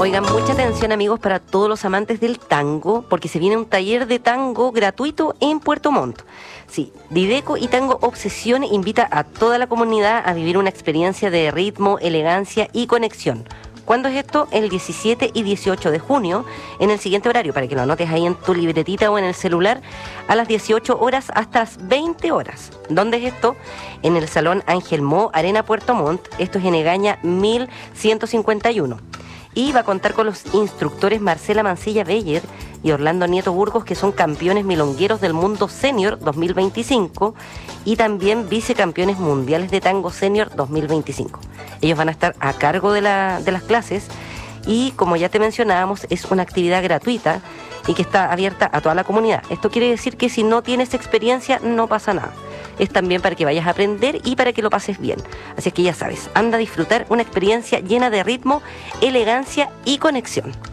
Oigan, mucha atención amigos para todos los amantes del tango, porque se viene un taller de tango gratuito en Puerto Montt. Sí, Dideco y Tango Obsesión invita a toda la comunidad a vivir una experiencia de ritmo, elegancia y conexión. ¿Cuándo es esto? El 17 y 18 de junio, en el siguiente horario, para que lo anotes ahí en tu libretita o en el celular, a las 18 horas hasta las 20 horas. ¿Dónde es esto? En el Salón Ángel Mo, Arena Puerto Montt. Esto es en Egaña 1151. Y va a contar con los instructores Marcela Mancilla Beyer y Orlando Nieto Burgos, que son campeones milongueros del mundo senior 2025 y también vicecampeones mundiales de tango senior 2025. Ellos van a estar a cargo de las clases y, como ya te mencionábamos, es una actividad gratuita y que está abierta a toda la comunidad. Esto quiere decir que si no tienes experiencia no pasa nada. Es también para que vayas a aprender y para que lo pases bien. Así es que ya sabes, anda a disfrutar una experiencia llena de ritmo, elegancia y conexión.